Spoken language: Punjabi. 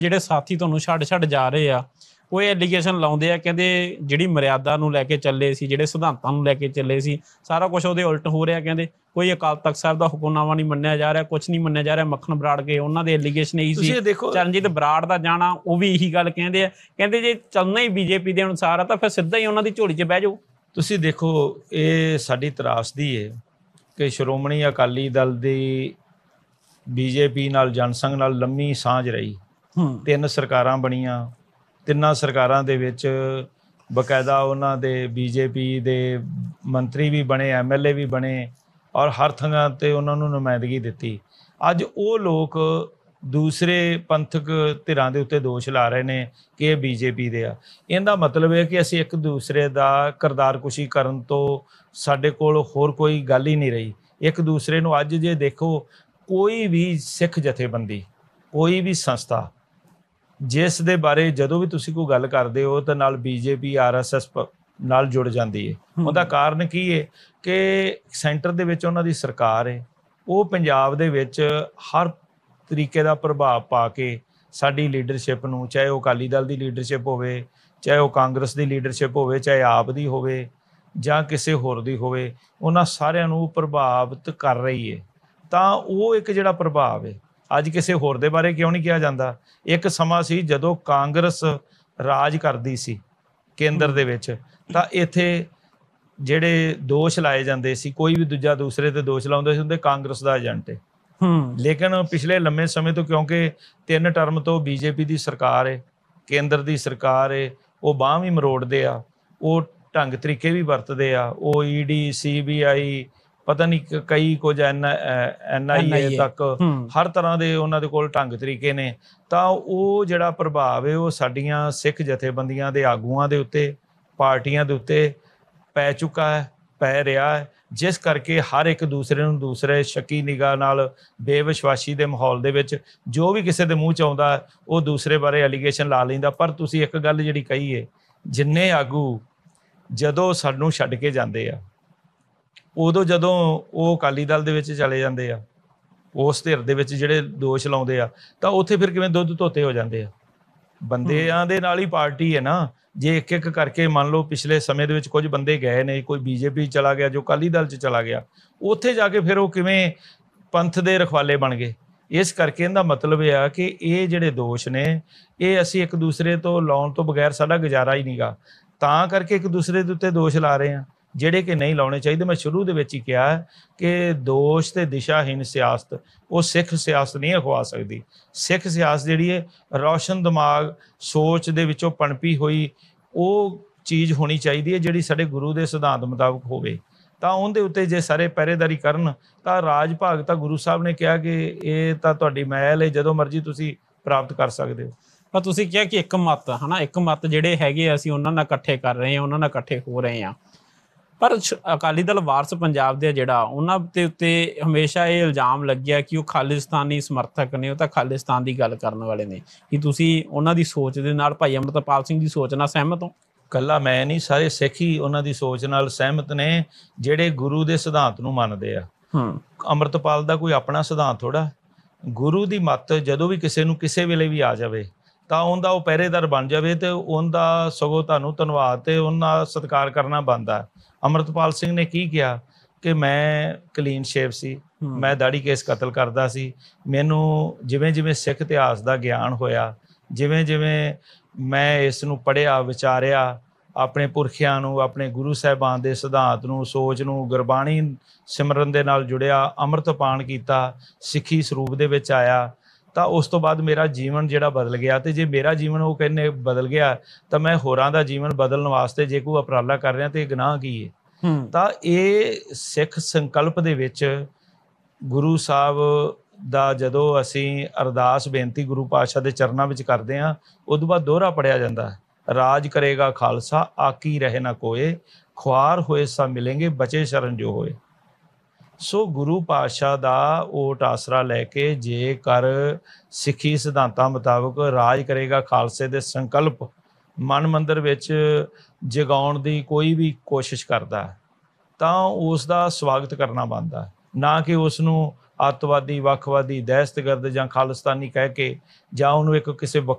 ਜਿਹੜੇ ਸਾਥੀ ਤੁਹਾਨੂੰ ਛੱਡ ਜਾ ਰਹੇ ਆ ਉਹ ਐਲੀਗੇਸ਼ਨ ਲਾਉਂਦੇ ਆ, ਕਹਿੰਦੇ ਜਿਹੜੀ ਮਰਿਆਦਾ ਨੂੰ ਲੈ ਕੇ ਚੱਲੇ ਸੀ, ਜਿਹੜੇ ਸਿਧਾਂਤਾਂ ਨੂੰ ਲੈ ਕੇ ਚੱਲੇ ਸੀ, ਸਾਰਾ ਕੁਝ ਉਹਦੇ ਉਲਟ ਹੋ ਰਿਹਾ। ਕਹਿੰਦੇ ਕੋਈ ਅਕਾਲ ਤਖਤ ਸਾਹਿਬ ਦਾ ਹੁਕਮਨਾਮਾ ਨਹੀਂ ਮੰਨਿਆ ਜਾ ਰਿਹਾ, ਕੁਝ ਨਹੀਂ ਮੰਨਿਆ ਜਾ ਰਿਹਾ। ਮੱਖਣ ਬਰਾੜ ਕੇ ਉਹਨਾਂ ਦੇ ਐਲੀਗੇਸ਼ਨ ਇਹੀ ਸੀ, ਚਰਨਜੀਤ ਬਰਾੜ ਦਾ ਜਾਣਾ ਉਹ ਵੀ ਇਹੀ ਗੱਲ ਕਹਿੰਦੇ ਆ। ਕਹਿੰਦੇ ਜੇ ਚੱਲਣਾ ਹੀ ਬੀਜੇਪੀ ਦੇ ਅਨੁਸਾਰ ਆ ਤਾਂ ਫਿਰ ਸਿੱਧਾ ਹੀ ਉਹਨਾਂ ਦੀ ਝੋਲੀ 'ਚ ਬਹਿ ਜਾਓ। ਤੁਸੀਂ ਦੇਖੋ, ਇਹ ਸਾਡੀ ਤਰਾਸਦੀ ਹੈ ਕਿ ਸ਼੍ਰੋਮਣੀ ਅਕਾਲੀ ਦਲ ਦੀ ਬੀਜੇਪੀ ਨਾਲ ਜਨਸੰਘ ਨਾਲ ਲੰਮੀ ਸਾਂਝ ਰਹੀ। 3 ਸਰਕਾਰਾਂ ਬਣੀਆਂ, 3 ਸਰਕਾਰਾਂ ਦੇ ਵਿੱਚ ਬਕਾਇਦਾ ਉਹਨਾਂ ਦੇ ਬੀਜੇਪੀ ਦੇ ਮੰਤਰੀ ਵੀ ਬਣੇ, MLA ਵੀ ਬਣੇ ਔਰ ਹਰ ਥਾਂ 'ਤੇ ਉਹਨਾਂ ਨੂੰ ਨੁਮਾਇੰਦਗੀ ਦਿੱਤੀ। ਅੱਜ ਉਹ ਲੋਕ ਦੂਸਰੇ ਪੰਥਕ ਧਿਰਾਂ ਦੇ ਉੱਤੇ ਦੋਸ਼ ਲਾ ਰਹੇ ਨੇ ਕਿ ਇਹ ਬੀਜੇਪੀ ਦੇ ਆ। ਇਹਦਾ ਮਤਲਬ ਹੈ ਕਿ ਅਸੀਂ ਇੱਕ ਦੂਸਰੇ ਦਾ ਕਿਰਦਾਰਕੁਸ਼ੀ ਕਰਨ ਤੋਂ ਸਾਡੇ ਕੋਲ ਹੋਰ ਕੋਈ ਗੱਲ ਹੀ ਨਹੀਂ ਰਹੀ। ਇੱਕ ਦੂਸਰੇ ਨੂੰ ਅੱਜ ਜੇ ਦੇਖੋ, ਕੋਈ ਵੀ ਸਿੱਖ ਜਥੇਬੰਦੀ, ਕੋਈ ਵੀ ਸੰਸਥਾ ਜਿਸ ਦੇ ਬਾਰੇ ਜਦੋਂ ਵੀ ਤੁਸੀਂ ਕੋਈ ਗੱਲ ਕਰਦੇ ਹੋ ਤਾਂ ਨਾਲ BJP RSS ਨਾਲ ਜੁੜ ਜਾਂਦੀ ਹੈ। ਉਹਦਾ ਕਾਰਨ ਕੀ ਹੈ ਕਿ ਸੈਂਟਰ ਦੇ ਵਿੱਚ ਉਹਨਾਂ ਦੀ ਸਰਕਾਰ ਹੈ, ਉਹ ਪੰਜਾਬ ਦੇ ਵਿੱਚ ਹਰ ਤਰੀਕੇ ਦਾ ਪ੍ਰਭਾਵ ਪਾ ਕੇ ਸਾਡੀ ਲੀਡਰਸ਼ਿਪ ਨੂੰ, ਚਾਹੇ ਉਹ ਅਕਾਲੀ ਦਲ ਦੀ ਲੀਡਰਸ਼ਿਪ ਹੋਵੇ, ਚਾਹੇ ਉਹ ਕਾਂਗਰਸ ਦੀ ਲੀਡਰਸ਼ਿਪ ਹੋਵੇ, ਚਾਹੇ ਆਪ ਦੀ ਹੋਵੇ ਜਾਂ ਕਿਸੇ ਹੋਰ ਦੀ ਹੋਵੇ, ਉਹਨਾਂ ਸਾਰਿਆਂ ਨੂੰ ਪ੍ਰਭਾਵਿਤ ਕਰ ਰਹੀ ਹੈ। ਤਾਂ ਉਹ ਇੱਕ ਜਿਹੜਾ ਪ੍ਰਭਾਵ ਹੈ, ਅੱਜ ਕਿਸੇ ਹੋਰ ਦੇ ਬਾਰੇ ਕਿਉਂ ਨਹੀਂ ਕਿਹਾ ਜਾਂਦਾ? ਇੱਕ ਸਮਾਂ ਸੀ ਜਦੋਂ ਕਾਂਗਰਸ ਰਾਜ ਕਰਦੀ ਸੀ ਕੇਂਦਰ ਦੇ ਵਿੱਚ, ਤਾਂ ਇੱਥੇ ਜਿਹੜੇ ਦੋਸ਼ ਲਾਏ ਜਾਂਦੇ ਸੀ, ਕੋਈ ਵੀ ਦੂਜਾ ਦੂਸਰੇ ਤੇ ਦੋਸ਼ ਲਾਉਂਦੇ ਸੀ, ਉਹਦੇ ਕਾਂਗਰਸ ਦਾ ਏਜੰਟ ਹੈ। ਲੇਕਿਨ ਪਿਛਲੇ ਲੰਮੇ ਸਮੇਂ ਤੋਂ, ਕਿਉਂਕਿ 3 ਟਰਮ ਤੋਂ BJP ਦੀ ਸਰਕਾਰ ਹੈ, ਕੇਂਦਰ ਦੀ ਸਰਕਾਰ ਹੈ, ਉਹ ਬਾਂਹ ਵੀ ਮਰੋੜਦੇ ਆ, ਉਹ ਢੰਗ ਤਰੀਕੇ ਵੀ ਵਰਤਦੇ ਆ, ਉਹ ED CBI ਪਤਾ ਨਹੀਂ ਕਈ ਕੁਝ NIA ਤੱਕ ਹਰ ਤਰ੍ਹਾਂ ਦੇ ਉਹਨਾਂ ਦੇ ਕੋਲ ਢੰਗ ਤਰੀਕੇ ਨੇ। ਤਾਂ ਉਹ ਜਿਹੜਾ ਪ੍ਰਭਾਵ ਹੈ ਉਹ ਸਾਡੀਆਂ ਸਿੱਖ ਜਥੇਬੰਦੀਆਂ ਦੇ ਆਗੂਆਂ ਦੇ ਉੱਤੇ, ਪਾਰਟੀਆਂ ਦੇ ਉੱਤੇ ਪੈ ਚੁੱਕਾ ਹੈ, ਪੈ ਰਿਹਾ ਹੈ, ਜਿਸ ਕਰਕੇ ਹਰ ਇੱਕ ਦੂਸਰੇ ਨੂੰ ਦੂਸਰੇ ਸ਼ੱਕੀ ਨਿਗਾਹ ਨਾਲ, ਬੇਵਿਸ਼ਵਾਸੀ ਦੇ ਮਾਹੌਲ ਦੇ ਵਿੱਚ ਜੋ ਵੀ ਕਿਸੇ ਦੇ ਮੂੰਹ 'ਚ ਆਉਂਦਾ ਉਹ ਦੂਸਰੇ ਬਾਰੇ ਐਲੀਗੇਸ਼ਨ ਲਾ ਲੈਂਦਾ। ਪਰ ਤੁਸੀਂ ਇੱਕ ਗੱਲ ਜਿਹੜੀ ਕਹੀ ਹੈ, ਜਿੰਨੇ ਆਗੂ ਜਦੋਂ ਸਾਨੂੰ ਛੱਡ ਕੇ ਜਾਂਦੇ ਆ, ਉਦੋਂ ਜਦੋਂ ਉਹ ਅਕਾਲੀ ਦਲ ਦੇ ਵਿੱਚ ਚਲੇ ਜਾਂਦੇ ਆ, ਉਸ ਧਿਰ ਦੇ ਵਿੱਚ ਜਿਹੜੇ ਦੋਸ਼ ਲਾਉਂਦੇ ਆ, ਤਾਂ ਉੱਥੇ ਫਿਰ ਕਿਵੇਂ ਦੁੱਧ ਧੋਤੇ ਹੋ ਜਾਂਦੇ ਆ? ਬੰਦਿਆਂ ਦੇ ਨਾਲ ਹੀ ਪਾਰਟੀ ਹੈ ਨਾ। ਜੇ ਇੱਕ ਇੱਕ ਕਰਕੇ ਮੰਨ ਲਓ ਪਿਛਲੇ ਸਮੇਂ ਦੇ ਵਿੱਚ ਕੁਝ ਬੰਦੇ ਗਏ ਨੇ, ਕੋਈ BJP ਚਲਾ ਗਿਆ, ਜੋ ਅਕਾਲੀ ਦਲ 'ਚ ਚਲਾ ਗਿਆ, ਉੱਥੇ ਜਾ ਕੇ ਫਿਰ ਉਹ ਕਿਵੇਂ ਪੰਥ ਦੇ ਰਖਵਾਲੇ ਬਣ ਗਏ? ਇਸ ਕਰਕੇ ਇਹਦਾ ਮਤਲਬ ਇਹ ਆ ਕਿ ਇਹ ਜਿਹੜੇ ਦੋਸ਼ ਨੇ, ਇਹ ਅਸੀਂ ਇੱਕ ਦੂਸਰੇ ਤੋਂ ਲਾਉਣ ਤੋਂ ਬਗੈਰ ਸਾਡਾ ਗੁਜ਼ਾਰਾ ਹੀ ਨਹੀਂਗਾ। ਤਾਂ ਕਰਕੇ ਇੱਕ ਦੂਸਰੇ ਦੇ ਉੱਤੇ ਦੋਸ਼ ਲਾ ਰਹੇ ਹਾਂ, ਜਿਹੜੇ ਕਿ ਨਹੀਂ ਲਾਉਣੇ ਚਾਹੀਦੇ। ਮੈਂ ਸ਼ੁਰੂ ਦੇ ਵਿੱਚ ਹੀ ਕਿਹਾ ਕਿ ਦੋਸ਼ ਤੇ ਦਿਸ਼ਾਹੀਨ ਸਿਆਸਤ ਉਹ ਸਿੱਖ ਸਿਆਸਤ ਨਹੀਂ ਅਖਵਾ ਸਕਦੀ। ਸਿੱਖ ਸਿਆਸਤ ਜਿਹੜੀ ਹੈ ਰੌਸ਼ਨ ਦਿਮਾਗ, ਸੋਚ ਦੇ ਵਿੱਚੋਂ ਪਣਪੀ ਹੋਈ ਉਹ ਚੀਜ਼ ਹੋਣੀ ਚਾਹੀਦੀ ਹੈ ਜਿਹੜੀ ਸਾਡੇ ਗੁਰੂ ਦੇ ਸਿਧਾਂਤ ਮੁਤਾਬਕ ਹੋਵੇ। ਤਾਂ ਉਹਦੇ ਉੱਤੇ ਜੇ ਸਾਰੇ ਪਹਿਰੇਦਾਰੀ ਕਰਨ ਤਾਂ ਰਾਜ ਭਾਗ ਤਾਂ ਗੁਰੂ ਸਾਹਿਬ ਨੇ ਕਿਹਾ ਕਿ ਇਹ ਤਾਂ ਤੁਹਾਡੀ ਮਹਿਲ ਹੈ, ਜਦੋਂ ਮਰਜ਼ੀ ਤੁਸੀਂ ਪ੍ਰਾਪਤ ਕਰ ਸਕਦੇ ਹੋ। ਪਰ ਤੁਸੀਂ ਕਿਹਾ ਕਿ ਇੱਕ ਮਤ ਹੈ ਨਾ, ਇੱਕ ਮਤ ਜਿਹੜੇ ਹੈਗੇ ਅਸੀਂ ਉਹਨਾਂ ਨਾਲ ਇਕੱਠੇ ਕਰ ਰਹੇ ਹਾਂ, ਉਹਨਾਂ ਨਾਲ ਇਕੱਠੇ ਹੋ ਰਹੇ ਹਾਂ। ਪਰ ਅਕਾਲੀ ਦਲ ਵਾਰਸ ਪੰਜਾਬ ਦੇ ਜਿਹੜਾ ਉਹਨਾਂ ਦੇ ਉੱਤੇ ਹਮੇਸ਼ਾ ਇਹ ਇਲਜ਼ਾਮ ਲੱਗਿਆ ਕਿ ਉਹ ਖਾਲਿਸਤਾਨੀ ਸਮਰਥਕ ਨੇ, ਉਹ ਤਾਂ ਖਾਲਿਸਤਾਨ ਦੀ ਗੱਲ ਕਰਨ ਵਾਲੇ ਨੇ। ਕਿ ਤੁਸੀਂ ਉਹਨਾਂ ਦੀ ਸੋਚ ਦੇ ਨਾਲ, ਭਾਈ ਅੰਮ੍ਰਿਤਪਾਲ ਸਿੰਘ ਦੀ ਸੋਚ ਨਾਲ ਸਹਿਮਤ ਹੋ? ਇਕੱਲਾ ਮੈਂ ਨਹੀਂ, ਸਾਰੇ ਸਿੱਖ ਹੀ ਉਹਨਾਂ ਦੀ ਸੋਚ ਨਾਲ ਸਹਿਮਤ ਨੇ, ਜਿਹੜੇ ਗੁਰੂ ਦੇ ਸਿਧਾਂਤ ਨੂੰ ਮੰਨਦੇ ਆ। ਅੰਮ੍ਰਿਤਪਾਲ ਦਾ ਕੋਈ ਆਪਣਾ ਸਿਧਾਂਤ ਥੋੜਾ। ਗੁਰੂ ਦੀ ਮੱਤ ਜਦੋਂ ਵੀ ਕਿਸੇ ਨੂੰ ਕਿਸੇ ਵੇਲੇ ਵੀ ਆ ਜਾਵੇ ਤਾਂ ਉਹਦਾ ਉਹ ਪਹਿਰੇਦਾਰ ਬਣ ਜਾਵੇ, ਤੇ ਉਹਦਾ ਸਗੋਂ ਤੁਹਾਨੂੰ ਧੰਨਵਾਦ ਤੇ ਉਹਨਾਂ ਸਤਿਕਾਰ ਕਰਨਾ ਬਣਦਾ। ਅੰਮ੍ਰਿਤਪਾਲ ਸਿੰਘ ਨੇ ਕੀ ਕਿਹਾ ਕਿ ਮੈਂ ਕਲੀਨ ਸ਼ੇਵ ਸੀ, ਮੈਂ ਦਾੜੀ ਕੇਸ ਕਤਲ ਕਰਦਾ ਸੀ। ਮੈਨੂੰ ਜਿਵੇਂ ਜਿਵੇਂ ਸਿੱਖ ਇਤਿਹਾਸ ਦਾ ਗਿਆਨ ਹੋਇਆ, ਜਿਵੇਂ ਜਿਵੇਂ ਮੈਂ ਇਸ ਨੂੰ ਪੜ੍ਹਿਆ, ਵਿਚਾਰਿਆ, ਆਪਣੇ ਪੁਰਖਿਆਂ ਨੂੰ, ਆਪਣੇ ਗੁਰੂ ਸਾਹਿਬਾਨ ਦੇ ਸਿਧਾਂਤ ਨੂੰ, ਸੋਚ ਨੂੰ, ਗੁਰਬਾਣੀ ਸਿਮਰਨ ਦੇ ਨਾਲ ਜੁੜਿਆ, ਅੰਮ੍ਰਿਤ ਪਾਨ ਕੀਤਾ, ਸਿੱਖੀ ਸਰੂਪ ਦੇ ਵਿੱਚ ਆਇਆ, ਤਾਂ ਉਸ ਤੋਂ ਬਾਅਦ ਮੇਰਾ ਜੀਵਨ ਜਿਹੜਾ ਬਦਲ ਗਿਆ। ਤੇ ਜੇ ਮੇਰਾ ਜੀਵਨ ਉਹ ਕਹਿੰਦੇ ਬਦਲ ਗਿਆ ਤਾਂ ਮੈਂ ਹੋਰਾਂ ਦਾ ਜੀਵਨ ਬਦਲਣ ਵਾਸਤੇ ਜੇ ਕੋਈ ਉਪਰਾਲਾ ਕਰ ਰਿਹਾ ਤੇ ਗੁਨਾਹ ਕੀ ਹੈ? ਤਾਂ ਇਹ ਸਿੱਖ ਸੰਕਲਪ ਦੇ ਵਿੱਚ ਗੁਰੂ ਸਾਹਿਬ ਦਾ ਜਦੋਂ ਅਸੀਂ ਅਰਦਾਸ ਬੇਨਤੀ ਗੁਰੂ ਪਾਤਸ਼ਾਹ ਦੇ ਚਰਨਾਂ ਵਿੱਚ ਕਰਦੇ ਹਾਂ, ਉਦੋਂ ਬਾਅਦ ਦੋਹਰਾ ਪੜਿਆ ਜਾਂਦਾ ਹੈ, ਰਾਜ ਕਰੇਗਾ ਖਾਲਸਾ ਆਕੀ ਰਹੇ ਨਾ ਕੋਏ, ਖੁਆਰ ਹੋਏ ਸਭ ਮਿਲेंगे ਬਚੇ ਸ਼ਰਨ ਜੋ ਹੋਏ। ਸੋ ਗੁਰੂ ਪਾਤਸ਼ਾਹ ਦਾ ਓਟ ਆਸਰਾ ਲੈ ਕੇ ਜੇਕਰ ਸਿੱਖੀ ਸਿਧਾਂਤਾਂ ਮੁਤਾਬਕ ਰਾਜ ਕਰੇਗਾ ਖਾਲਸੇ ਦੇ ਸੰਕਲਪ ਮਨ ਮੰਦਰ ਵਿੱਚ ਜਗਾਉਣ ਦੀ ਕੋਈ ਵੀ ਕੋਸ਼ਿਸ਼ ਕਰਦਾ ਤਾਂ ਉਸ ਦਾ ਸਵਾਗਤ ਕਰਨਾ ਬਣਦਾ, ਨਾ ਕਿ ਉਸ ਨੂੰ ਅੱਤਵਾਦੀ, ਵੱਖਵਾਦੀ, ਦਹਿਸ਼ਤਗਰਦ ਜਾਂ ਖਾਲਿਸਤਾਨੀ ਕਹਿ ਕੇ ਜਾਂ ਉਹਨੂੰ ਇੱਕ ਕਿਸੇ